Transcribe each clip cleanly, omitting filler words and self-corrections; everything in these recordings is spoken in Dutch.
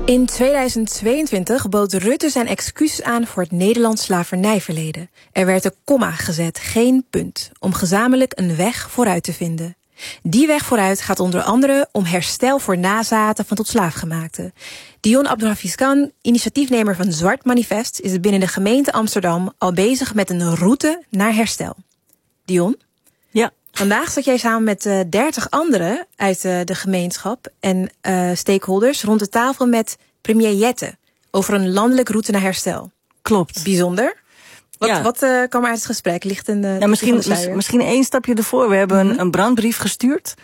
In 2022 bood Rutte zijn excuses aan voor het Nederlands slavernijverleden. Er werd een komma gezet, geen punt, om gezamenlijk een weg vooruit te vinden. Die weg vooruit gaat onder andere om herstel voor nazaten van tot slaafgemaakten. Dion Abdulhafiz-Khan, initiatiefnemer van Zwart Manifest, is binnen de gemeente Amsterdam al bezig met een route naar herstel. Dion? Ja. Vandaag zat jij samen met 30 anderen uit de gemeenschap en stakeholders rond de tafel met premier Jette over een landelijke route naar herstel. Klopt. Bijzonder. Wat kwam uit het gesprek? Ligt misschien één stapje ervoor. We hebben een brandbrief gestuurd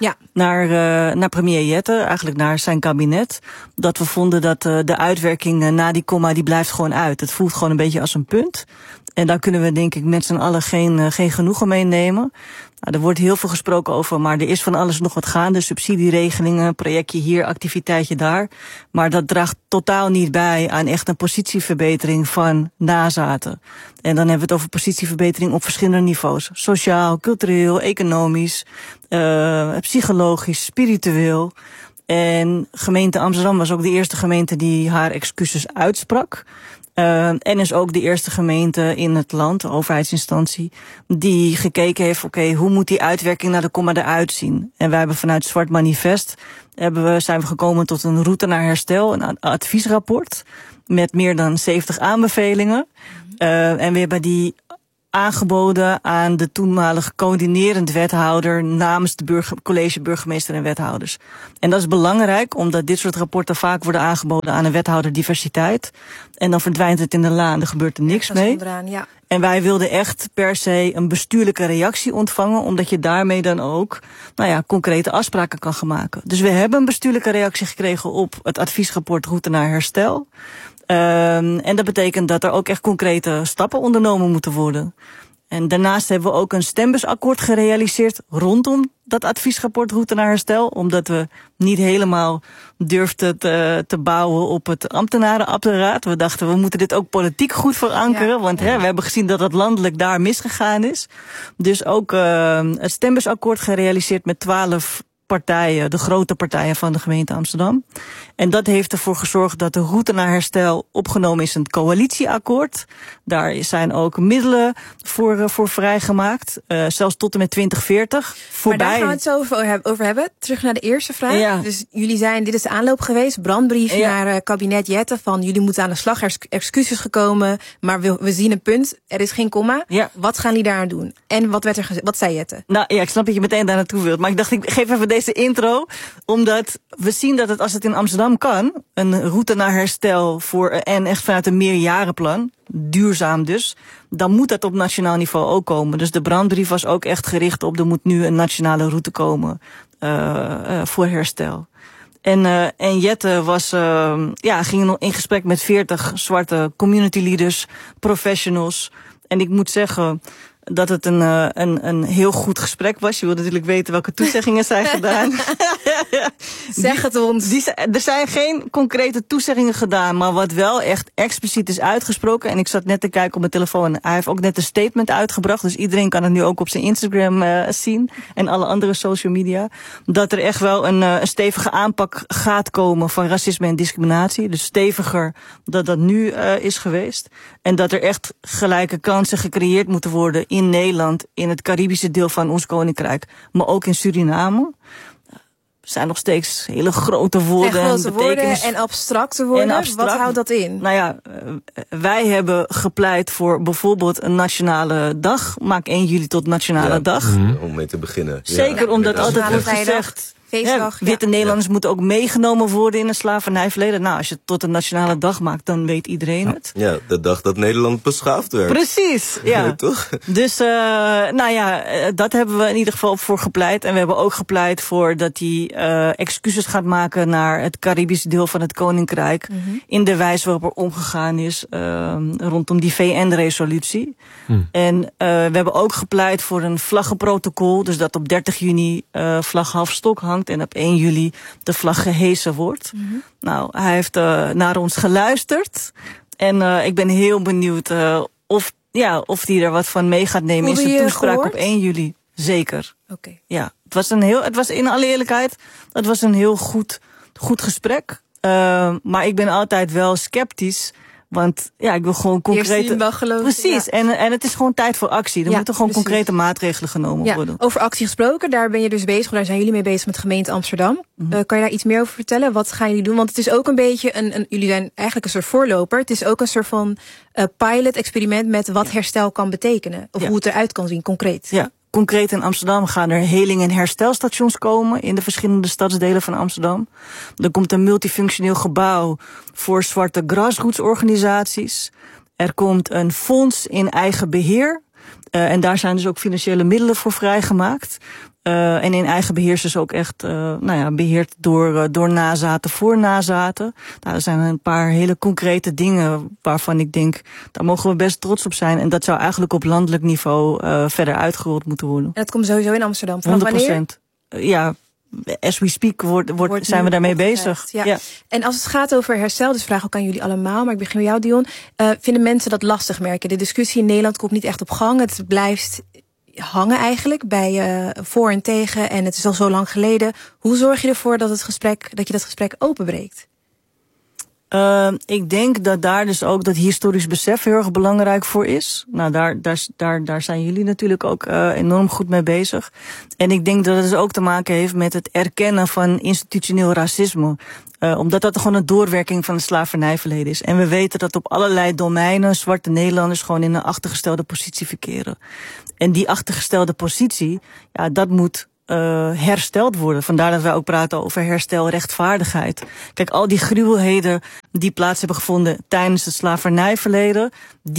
naar premier Jette, eigenlijk naar zijn kabinet. Dat we vonden dat de uitwerking na die komma, die blijft gewoon uit. Het voelt gewoon een beetje als een punt. En daar kunnen we denk ik met z'n allen geen genoegen mee nemen. Nou, er wordt heel veel gesproken over, maar er is van alles nog wat gaande. Subsidieregelingen, projectje hier, activiteitje daar. Maar dat draagt totaal niet bij aan echt een positieverbetering van nazaten. En dan hebben we het over positieverbetering op verschillende niveaus. Sociaal, cultureel, economisch, psychologisch, spiritueel. En gemeente Amsterdam was ook de eerste gemeente die haar excuses uitsprak. En is ook de eerste gemeente in het land, de overheidsinstantie, die gekeken heeft, hoe moet die uitwerking naar de komma eruit zien? En wij hebben vanuit Zwart Manifest zijn we gekomen tot een route naar herstel, een adviesrapport met meer dan 70 aanbevelingen. En we hebben die aangeboden aan de toenmalige coördinerend wethouder namens de college burgemeester en wethouders. En dat is belangrijk, omdat dit soort rapporten vaak worden aangeboden aan een wethouder diversiteit. En dan verdwijnt het in de laan, er gebeurt er niks mee. Onderaan, ja. En wij wilden echt per se een bestuurlijke reactie ontvangen, omdat je daarmee dan ook concrete afspraken kan gaan maken. Dus we hebben een bestuurlijke reactie gekregen op het adviesrapport Route naar Herstel. En dat betekent dat er ook echt concrete stappen ondernomen moeten worden. En daarnaast hebben we ook een stembusakkoord gerealiseerd rondom dat adviesrapport Route naar Herstel. Omdat we niet helemaal durfden te bouwen op het ambtenarenapparaat. We dachten, we moeten dit ook politiek goed verankeren. Want we hebben gezien dat het landelijk daar misgegaan is. Dus ook het stembusakkoord gerealiseerd met 12 partijen, de grote partijen van de gemeente Amsterdam. En dat heeft ervoor gezorgd dat de route naar herstel opgenomen is in het coalitieakkoord. Daar zijn ook middelen voor vrijgemaakt. Zelfs tot en met 2040. Maar daar gaan we het zo over hebben. Terug naar de eerste vraag. Ja. Dus jullie dit is de aanloop geweest. Brandbrief naar kabinet Jette van jullie moeten aan de slag. Excuses gekomen. Maar we zien een punt. Er is geen komma. Ja. Wat gaan jullie daaraan doen? En wat zei Jette? Nou ja, ik snap dat je meteen daar naartoe wilt. Maar ik dacht, ik geef even deze intro. Omdat we zien dat als het in Amsterdam kan, een route naar herstel en echt vanuit een meerjarenplan, duurzaam dus, dan moet dat op nationaal niveau ook komen. Dus de brandbrief was ook echt gericht op, er moet nu een nationale route komen voor herstel. En Jette ging in gesprek met 40 zwarte community leaders, professionals. En ik moet zeggen dat het een heel goed gesprek was. Je wil natuurlijk weten welke toezeggingen zijn gedaan. Zeg het ons. Er zijn geen concrete toezeggingen gedaan, maar wat wel echt expliciet is uitgesproken. En ik zat net te kijken op mijn telefoon. Hij heeft ook net een statement uitgebracht. Dus iedereen kan het nu ook op zijn Instagram zien. En alle andere social media. Dat er echt wel een stevige aanpak gaat komen van racisme en discriminatie. Dus steviger dat nu is geweest. En dat er echt gelijke kansen gecreëerd moeten worden in Nederland, in het Caribische deel van ons koninkrijk, maar ook in Suriname. Zijn nog steeds hele grote woorden. En grote woorden en abstracte woorden. Wat houdt dat in? Nou ja, wij hebben gepleit voor bijvoorbeeld een nationale dag. Maak 1 juli tot nationale dag. Om mee te beginnen. Zeker omdat altijd wordt gezegd, witte Nederlanders moeten ook meegenomen worden in het slavernijverleden. Nou, als je het tot een nationale dag maakt, dan weet iedereen het. Ja, de dag dat Nederland beschaafd werd. Precies, ja. Toch? Dus, dat hebben we in ieder geval voor gepleit. En we hebben ook gepleit voor dat hij excuses gaat maken naar het Caribische deel van het Koninkrijk. In de wijze waarop er omgegaan is rondom die VN-resolutie. En we hebben ook gepleit voor een vlaggenprotocol. Dus dat op 30 juni vlag half stok hangt. En op 1 juli de vlag gehesen wordt. Nou, hij heeft naar ons geluisterd. En ik ben heel benieuwd of hij er wat van mee gaat nemen in zijn toespraak op 1 juli. Zeker. Okay. Ja, het was in alle eerlijkheid, het was een heel goed gesprek. Maar ik ben altijd wel sceptisch. Want ja, ik wil gewoon concrete... wel geloven. Precies, ja. En het is gewoon tijd voor actie. Er moeten gewoon concrete maatregelen genomen worden. Over actie gesproken, daar ben je dus bezig. Daar zijn jullie mee bezig met de gemeente Amsterdam. Kan je daar iets meer over vertellen? Wat gaan jullie doen? Want het is ook een beetje jullie zijn eigenlijk een soort voorloper. Het is ook een soort van pilot-experiment met wat herstel kan betekenen. Of hoe het eruit kan zien, concreet. Ja. Concreet in Amsterdam gaan er heling- en herstelstations komen in de verschillende stadsdelen van Amsterdam. Er komt een multifunctioneel gebouw voor zwarte grassroots-organisaties. Er komt een fonds in eigen beheer. En daar zijn dus ook financiële middelen voor vrijgemaakt. En in eigen beheer is dus ook echt beheerd door nazaten voor nazaten. Nou, er zijn een paar hele concrete dingen waarvan ik denk, daar mogen we best trots op zijn. En dat zou eigenlijk op landelijk niveau verder uitgerold moeten worden. En dat komt sowieso in Amsterdam. Vanaf 100%. Wanneer? Ja, as we speak zijn we daarmee bezig. Ja. En als het gaat over herstel, dus vraag ook aan jullie allemaal, maar ik begin met jou, Dion. Vinden mensen dat lastig merken? De discussie in Nederland komt niet echt op gang. Het blijft hangen eigenlijk bij voor en tegen. En het is al zo lang geleden. Hoe zorg je ervoor dat je dat gesprek openbreekt? Ik denk dat daar dus ook dat historisch besef heel erg belangrijk voor is. Nou, daar zijn jullie natuurlijk ook enorm goed mee bezig. En ik denk dat het dus ook te maken heeft met het erkennen van institutioneel racisme. Omdat dat gewoon een doorwerking van het slavernijverleden is. En we weten dat op allerlei domeinen zwarte Nederlanders gewoon in een achtergestelde positie verkeren. En die achtergestelde positie, ja, dat moet hersteld worden. Vandaar dat wij ook praten over herstelrechtvaardigheid. Kijk, al die gruwelheden die plaats hebben gevonden tijdens het slavernijverleden,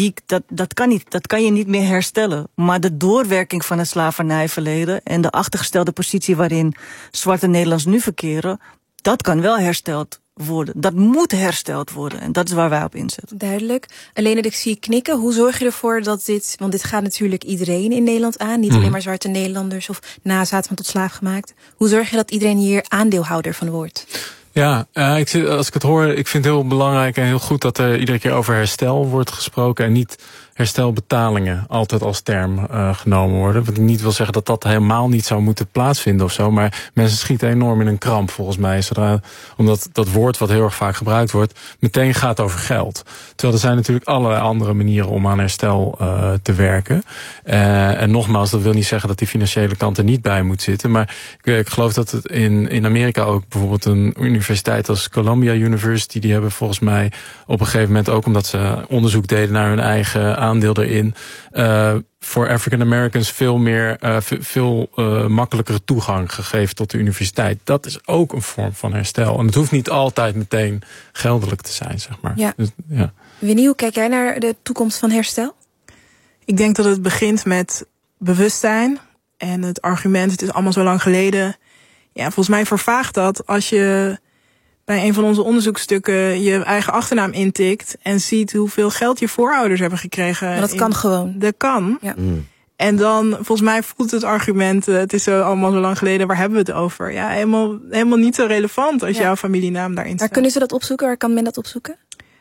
dat kan je niet meer herstellen. Maar de doorwerking van het slavernijverleden en de achtergestelde positie waarin zwarte Nederlanders nu verkeren, dat kan wel hersteld worden. Dat moet hersteld worden. En dat is waar wij op inzetten. Duidelijk. Alleen ik zie knikken. Hoe zorg je ervoor dat want dit gaat natuurlijk iedereen in Nederland aan. Niet alleen maar zwarte Nederlanders of nazaten van tot slaaf gemaakt. Hoe zorg je dat iedereen hier aandeelhouder van wordt? Ja, als ik het hoor, ik vind het heel belangrijk en heel goed dat er iedere keer over herstel wordt gesproken en niet herstelbetalingen altijd als term genomen worden. Wat ik niet wil zeggen dat dat helemaal niet zou moeten plaatsvinden of zo, maar mensen schieten enorm in een kramp volgens mij. Omdat dat woord wat heel erg vaak gebruikt wordt, meteen gaat over geld. Terwijl er zijn natuurlijk allerlei andere manieren om aan herstel te werken. En nogmaals, dat wil niet zeggen dat die financiële kant er niet bij moet zitten, maar ik geloof dat het in Amerika ook bijvoorbeeld een universiteit als Columbia University, die hebben volgens mij op een gegeven moment ook, omdat ze onderzoek deden naar hun eigen aandeel erin, voor African Americans veel makkelijkere toegang gegeven tot de universiteit. Dat is ook een vorm van herstel. En het hoeft niet altijd meteen geldelijk te zijn, zeg maar. Ja. Dus, ja. Winnie, hoe kijk jij naar de toekomst van herstel? Ik denk dat het begint met bewustzijn. En het argument, het is allemaal zo lang geleden. Ja, volgens mij vervaagt dat als je bij een van onze onderzoekstukken je eigen achternaam intikt en ziet hoeveel geld je voorouders hebben gekregen. Maar dat kan gewoon. Dat kan. Ja. En dan, volgens mij voelt het argument, het is allemaal zo lang geleden, waar hebben we het over? Ja, helemaal niet zo relevant als jouw familienaam daarin staat. Waar kunnen ze dat opzoeken? Waar kan men dat opzoeken?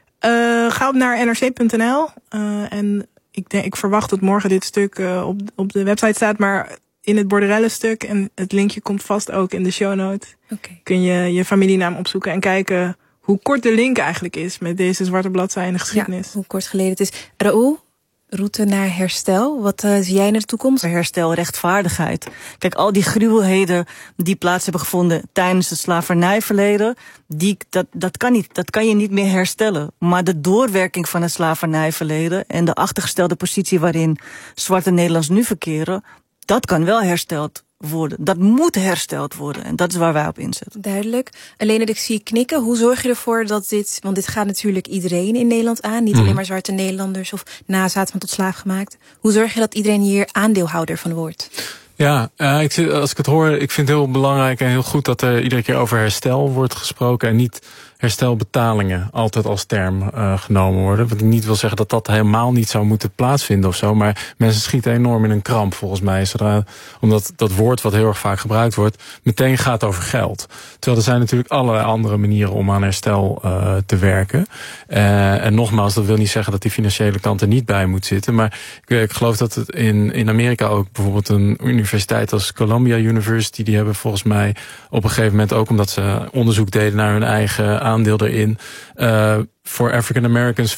Ga op naar nrc.nl. En ik verwacht dat morgen dit stuk op de website staat, maar in het borderellenstuk, en het linkje komt vast ook in de shownote, kun je je familienaam opzoeken en kijken hoe kort de link eigenlijk is met deze zwarte bladzij in de geschiedenis. Ja, hoe kort geleden het is. Raoul, route naar herstel. Wat zie jij in de toekomst? Herstelrechtvaardigheid. Kijk, al die gruwelheden die plaats hebben gevonden tijdens het slavernijverleden, dat kan je niet meer herstellen. Maar de doorwerking van het slavernijverleden en de achtergestelde positie waarin zwarte Nederlanders nu verkeren, dat kan wel hersteld worden. Dat moet hersteld worden. En dat is waar wij op inzetten. Duidelijk. Alleen ik zie knikken. Hoe zorg je ervoor dat want dit gaat natuurlijk iedereen in Nederland aan. Niet alleen maar zwarte Nederlanders of nazaten van tot slaaf gemaakt. Hoe zorg je dat iedereen hier aandeelhouder van wordt? Ja, als ik het hoor, ik vind het heel belangrijk en heel goed dat er iedere keer over herstel wordt gesproken en niet herstelbetalingen altijd als term genomen worden. Wat ik niet wil zeggen dat dat helemaal niet zou moeten plaatsvinden of zo, maar mensen schieten enorm in een kramp volgens mij. Omdat dat woord wat heel erg vaak gebruikt wordt, meteen gaat over geld. Terwijl er zijn natuurlijk allerlei andere manieren om aan herstel te werken. En nogmaals, dat wil niet zeggen dat die financiële kant er niet bij moet zitten, maar ik geloof dat het in Amerika ook bijvoorbeeld een universiteit universiteiten als Columbia University, die hebben volgens mij op een gegeven moment ook, omdat ze onderzoek deden naar hun eigen aandeel erin, voor African Americans